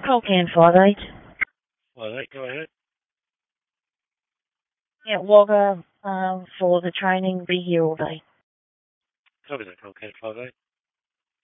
Cocaine 58. All right, go ahead. Yeah, Walker, for the training, be here all day. Copy that, Cocaine 58.